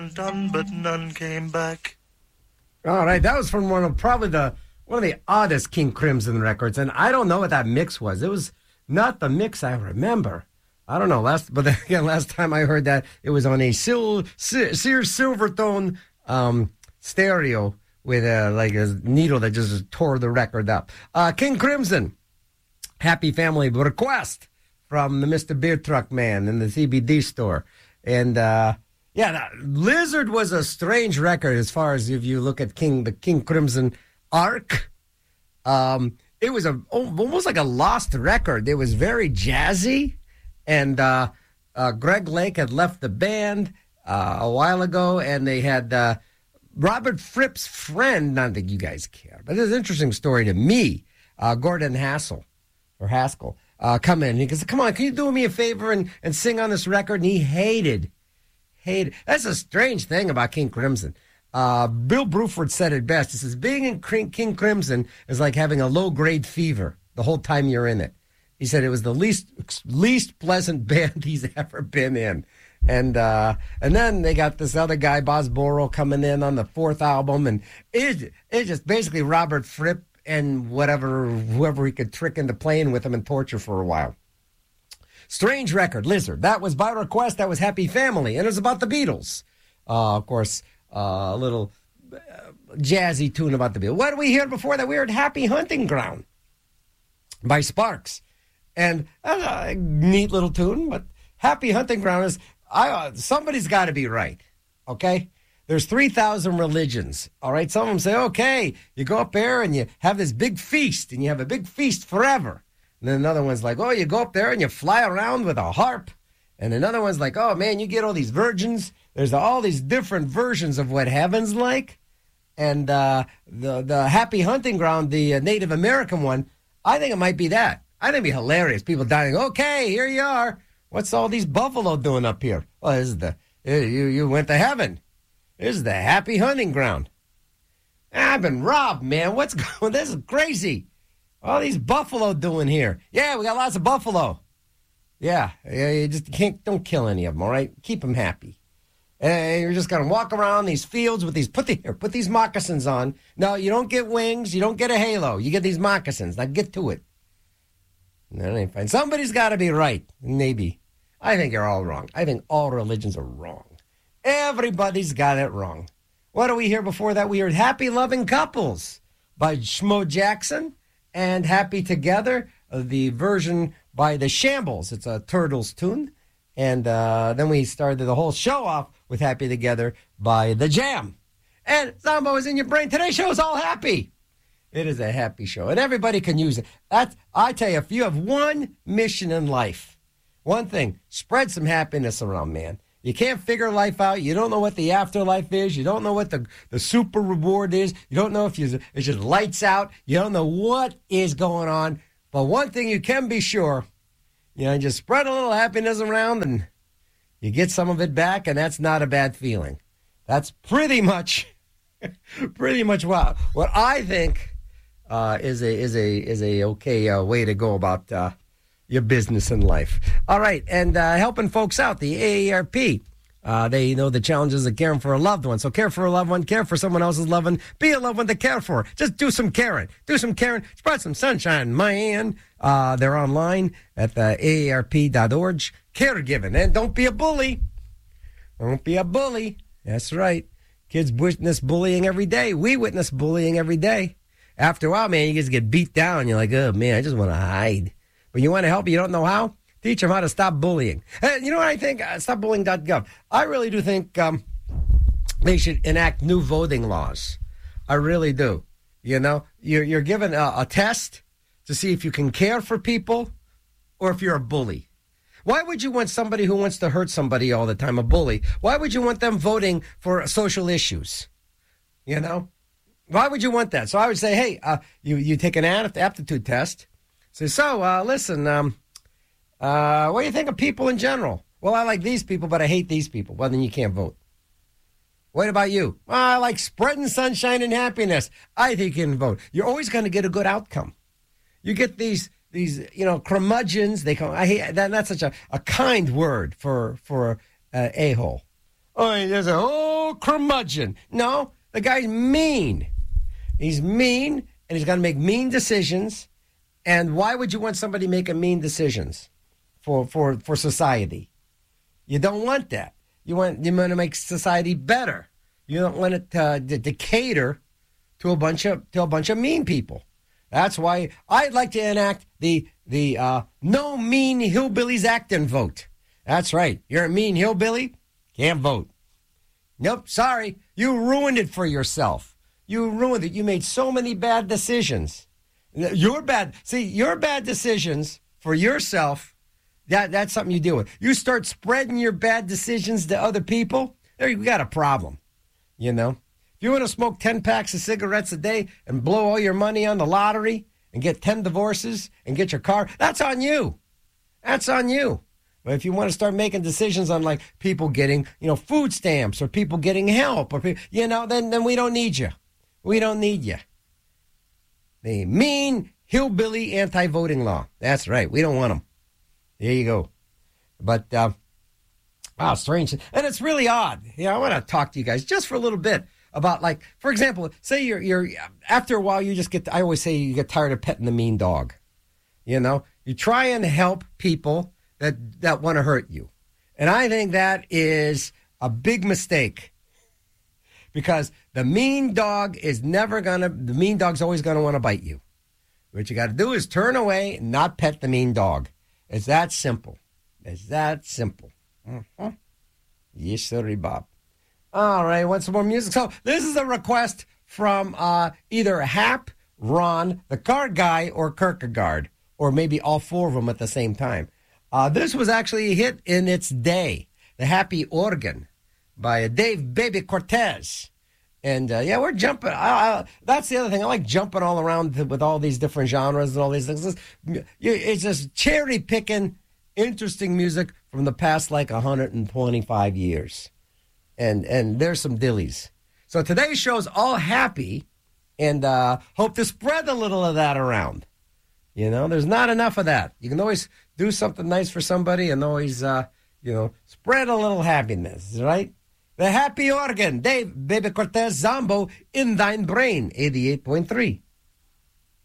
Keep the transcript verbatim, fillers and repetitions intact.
done, but none came back. All right, that was from one of probably the one of the oddest King Crimson records, and I don't know what that mix was. It was not the mix I remember. I don't know. Last, but then again, last time I heard that, it was on a Sil, Sears Silvertone um, stereo with a, like a needle that just tore the record up. Uh, King Crimson, Happy Family request from the Mister Beer Truck Man in the C B D store, and. Uh, Yeah, that Lizard was a strange record as far as if you look at King the King Crimson arc. Um, it was a almost like a lost record. It was very jazzy, and uh, uh, Greg Lake had left the band uh, a while ago, and they had uh, Robert Fripp's friend. Not that you guys care, but it's an interesting story to me. Uh, Gordon Haskell or Haskell uh, come in. He goes, "Come on, can you do me a favor and, and sing on this record?" And he hated. Hate. That's a strange thing about King Crimson. Uh, Bill Bruford said it best. He says, being in King Crimson is like having a low-grade fever the whole time you're in it. He said it was the least least pleasant band he's ever been in. And uh, and then they got this other guy, Bosboro, coming in on the fourth album. And it, it's just basically Robert Fripp and whatever, whoever he could trick into playing with him and torture for a while. Strange record, Lizard. That was by request. That was Happy Family. And it was about the Beatles. Uh, of course, uh, a little uh, jazzy tune about the Beatles. What did we hear before that? We heard Happy Hunting Ground by Sparks. And uh, a neat little tune, but Happy Hunting Ground is, I, uh, somebody's got to be right, okay? There's three thousand religions, all right? Some of them say, okay, you go up there and you have this big feast, and you have a big feast forever. And then another one's like, oh, you go up there and you fly around with a harp. And another one's like, oh, man, you get all these virgins. There's all these different versions of what heaven's like. And uh, the the Happy Hunting Ground, the uh, Native American one, I think it might be that. I think it'd be hilarious. People dying, okay, here you are. What's all these buffalo doing up here? Well, this is the, you, you went to heaven. This is the Happy Hunting Ground. I've been robbed, man. What's going, this is crazy. All these buffalo doing here. Yeah, we got lots of buffalo. Yeah, you just can't, don't kill any of them, all right? Keep them happy. And you're just going to walk around these fields with these, put the, here, put these moccasins on. No, you don't get wings. You don't get a halo. You get these moccasins. Now get to it. That ain't fine. Somebody's got to be right. Maybe. I think you're all wrong. I think all religions are wrong. Everybody's got it wrong. What do we hear before that? We heard Happy Loving Couples by Schmo Jackson. And Happy Together, uh, the version by the Shambles. It's a Turtles tune. And uh, then we started the whole show off with Happy Together by The Jam. And Zombo is in your brain. Today's show is all happy. It is a happy show. And everybody can use it. That's, I tell you, if you have one mission in life, one thing, spread some happiness around, man. You can't figure life out. You don't know what the afterlife is. You don't know what the, the super reward is. You don't know if you, it's just lights out. You don't know what is going on. But one thing you can be sure, you know, just spread a little happiness around and you get some of it back, and that's not a bad feeling. That's pretty much, pretty much what, what I think uh, is a is a is a okay uh, way to go about uh, your business in life. All right, and uh, helping folks out, the A A R P. Uh, they know the challenges of caring for a loved one. So care for a loved one, care for someone else's loved one, be a loved one to care for. Just do some caring. Do some caring. Spread some sunshine, man. Uh, they're online at the A A R P dot org. Caregiving. And don't be a bully. Don't be a bully. That's right. Kids witness bullying every day. We witness bullying every day. After a while, man, you just get beat down. You're like, oh, man, I just want to hide. But you want to help, you don't know how? Teach them how to stop bullying. And you know what I think? Uh, stop bullying dot gov. I really do think um, they should enact new voting laws. I really do. You know, you're, you're given a, a test to see if you can care for people or if you're a bully. Why would you want somebody who wants to hurt somebody all the time, a bully? Why would you want them voting for social issues? You know? Why would you want that? So I would say, hey, uh, you, you take an aptitude test. Say, so, uh, listen, um, uh, what do you think of people in general? Well, I like these people, but I hate these people. Well, then you can't vote. What about you? Well, I like spreading sunshine and happiness. I think you can vote. You're always going to get a good outcome. You get these, these, you know, curmudgeons. They call, I hate that. That's such a, a kind word for, for uh, a-hole. Oh, there's a oh curmudgeon. No, the guy's mean. He's mean, and he's going to make mean decisions. And why would you want somebody making mean decisions for, for, for society? You don't want that. You want you want to make society better. You don't want it to, to, to cater to a bunch of to a bunch of mean people. That's why I'd like to enact the the uh, No Mean Hillbillies Act and vote. That's right. You're a mean hillbilly, can't vote. Nope, sorry. You ruined it for yourself. You ruined it. You made so many bad decisions. Your bad. See, your bad decisions for yourself, that, that's something you deal with. You start spreading your bad decisions to other people, there you got a problem. You know? If you want to smoke ten packs of cigarettes a day and blow all your money on the lottery and get ten divorces and get your car, that's on you. That's on you. But if you want to start making decisions on like people getting, you know, food stamps or people getting help or, people, you know, then, then we don't need you. We don't need you. The mean hillbilly anti-voting law. That's right. We don't want them. There you go. But, uh, wow, strange. And it's really odd. You know, I want to talk to you guys just for a little bit about, like, for example, say you're, you're, after a while, you just get, I always say you get tired of petting the mean dog. You know, you try and help people that, that want to hurt you. And I think that is a big mistake because the mean dog is never going to, the mean dog's always going to want to bite you. What you got to do is turn away and not pet the mean dog. It's that simple. It's that simple. Mm-hmm. Yes, sir, Bob. All right, want some more music? So this is a request from uh, either Hap, Ron, the card guy, or Kierkegaard, or maybe all four of them at the same time. Uh, this was actually a hit in its day, The Happy Organ by Dave Baby Cortez. And, uh, yeah, we're jumping. I, I, that's the other thing. I like jumping all around with all these different genres and all these things. It's, it's just cherry-picking interesting music from the past, like one hundred twenty-five years. And and there's some dillies. So today's show's all happy, and uh, hope to spread a little of that around. You know, there's not enough of that. You can always do something nice for somebody and always, uh, you know, spread a little happiness, right? The Happy Organ, Dave Baby Cortez, Zombo, in thine brain, eighty-eight point three.